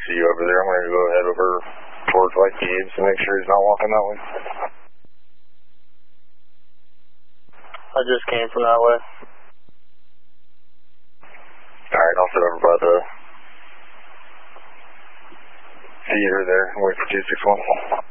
see you over there. I'm going to go head over towards White Caves to make sure he's not walking that way. I just came from that way. Alright, I'll sit over by the theater there and wait for 261.